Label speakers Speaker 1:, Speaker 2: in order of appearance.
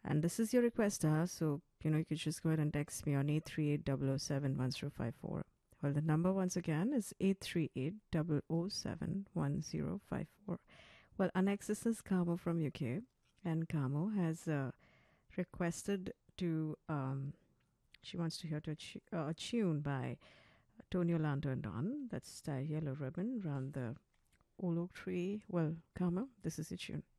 Speaker 1: And this is your request, so you could just go ahead and text me on 838-007-1054. Well, the number once again is 838-007-1054. Well, our next is Camo from UK, and Camo has requested to, she wants to hear a tune by Tony Orlando and Don. That's the Yellow Ribbon Round the Old Oak Tree. Well, Camo, this is your tune.